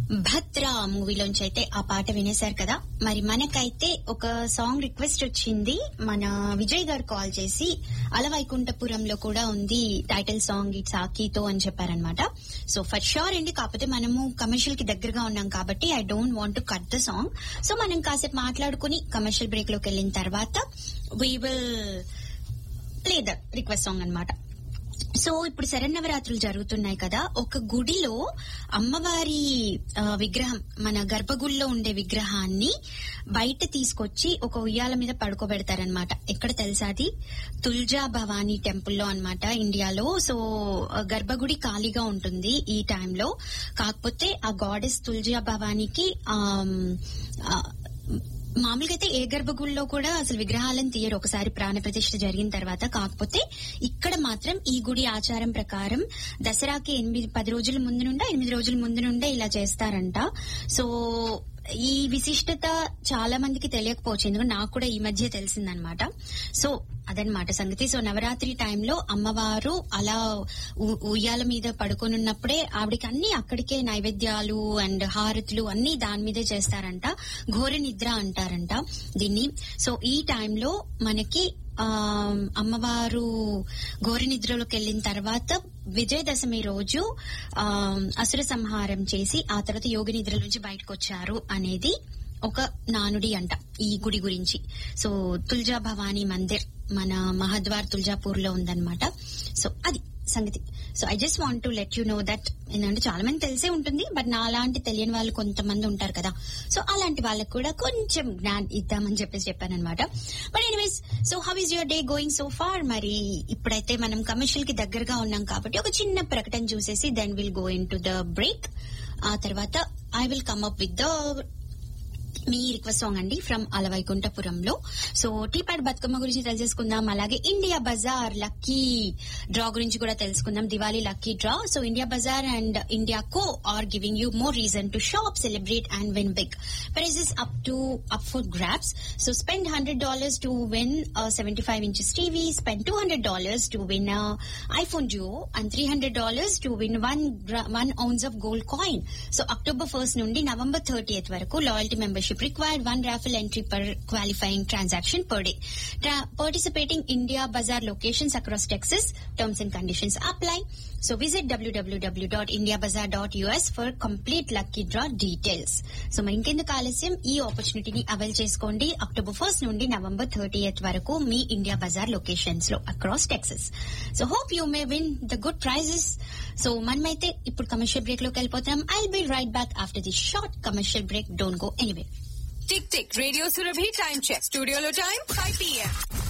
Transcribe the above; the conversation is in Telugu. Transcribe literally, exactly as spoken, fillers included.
భద్ర మూవీలోంచి అయితే ఆ పాట వినేశారు కదా. మరి మనకైతే ఒక సాంగ్ రిక్వెస్ట్ వచ్చింది. మన విజయ్ గారు కాల్ చేసి అలవైకుంఠపురంలో కూడా ఉంది టైటిల్ సాంగ్ ఇట్స్ ఆకీతో అని చెప్పారనమాట. సో ఫర్ షూర్ అండి, కాకపోతే మనము కమర్షియల్ కి దగ్గరగా ఉన్నాం కాబట్టి I don't want to cut the song. So మనం కాసేపు మాట్లాడుకుని కమర్షియల్ బ్రేక్ లోకి వెళ్ళిన తర్వాత we will play the request song అనమాట. సో ఇప్పుడు శరన్నవరాత్రులు జరుగుతున్నాయి కదా. ఒక గుడిలో అమ్మవారి విగ్రహం, మన గర్భగుడిలో ఉండే విగ్రహాన్ని బయట తీసుకొచ్చి ఒక ఉయ్యాల మీద పడుకోబెడతారనమాట. ఎక్కడ తెలుసా? అది తుల్జా భవానీ టెంపుల్లో అనమాట, ఇండియాలో. సో గర్భగుడి ఖాళీగా ఉంటుంది ఈ టైంలో. కాకపోతే ఆ గాడెస్ తుల్జా భవానీకి ఆ మామూలుగా అయితే ఏ గర్భగుడిలో కూడా అసలు విగ్రహాలను తీయరు ఒకసారి ప్రాణ ప్రతిష్ఠ జరిగిన తర్వాత. కాకపోతే ఇక్కడ మాత్రం ఈ గుడి ఆచారం ప్రకారం దసరాకి ఎనిమిది పది రోజుల ముందు నుండే ఎనిమిది రోజుల ముందు నుండే ఇలా చేస్తారంట. సో ఈ విశిష్టత చాలా మందికి తెలియకపోవచ్చు, ఎందుకంటే నాకు కూడా ఈ మధ్య తెలిసిందనమాట. సో అదనమాట సంగతి. సో నవరాత్రి టైంలో అమ్మవారు అలా ఉయ్యాల మీద పడుకొనున్నప్పుడే ఆవిడకి అన్ని అక్కడికే నైవేద్యాలు అండ్ హారతులు అన్ని దాని మీదే చేస్తారంట. ఘోర నిద్ర అంటారంట దీన్ని. సో ఈ టైంలో మనకి ఆ అమ్మవారు ఘోర నిద్రలోకి వెళ్లిన తర్వాత విజయదశమి రోజు ఆ అసుర సంహారం చేసి ఆ తర్వాత యోగి నిద్ర నుంచి బయటకు వచ్చారు అనేది ఒక నానుడి అంట ఈ గుడి గురించి. సో తుల్జా భవానీ మందిర్ మన మహద్వార్ తుల్జాపూర్ లో ఉందన్నమాట. సో అది సంగతి. So I just want to let you know that. ఏంటంటే చాలా మంది తెలిసే ఉంటుంది, బట్ నా అలాంటి తెలియని వాళ్ళు కొంతమంది ఉంటారు కదా. సో అలాంటి వాళ్ళకు కూడా కొంచెం జ్ఞానం ఇద్దామని చెప్పేసి చెప్పాను అనమాట. But anyways, so how is your day going so far? మరి ఇప్పుడైతే మనం కమర్షియల్ కి దగ్గరగా ఉన్నాం కాబట్టి ఒక చిన్న ప్రకటన చూసేసి then will go in to the break. ఆ తర్వాత I will come up with the me request song అండి ఫ్రమ్ అలవైకుంఠపురంలో. సో టీపాడ్ బతుకమ్మ గురించి తెలుసుకుందాం, అలాగే ఇండియా బజార్ లక్కీ డ్రా గురించి కూడా తెలుసుకుందాం, Diwali lucky draw. So India Bazaar and India co are giving you more reason to shop, celebrate and win big. Prizes up to up for grabs. So spend one hundred dollars to win a seventy-five inches T V, spend two hundred dollars to win a iPhone Duo, and three hundred dollars to win one gra- one ounce of gold coin. So October first నుండి November thirtieth వరకు loyalty membership required, one raffle entry per qualifying transaction per day. Tra- participating India Bazaar locations across Texas. Terms and conditions apply. So visit w w w dot india bazaar dot u s for complete lucky draw details. So మరి ఇంకెందుకు ఆలస్యం, ఈ ఆపర్చునిటీని అవైల్ చేసుకోండి. అక్టోబర్ ఫస్ట్ నుండి నవంబర్ థర్టీయత్ వరకు మీ ఇండియా బజార్ లొకేషన్స్ లో across Texas. So hope you may win the good prices. So మనమైతే ఇప్పుడు కమర్షియల్ బ్రేక్ లోకి వెళ్ళిపోతాం. I will be right back after the short commercial break. Don't go anywhere. Tick tick radio Surabhi time check. స్టూడియోలో టైం ఫైవ్ పిఎం.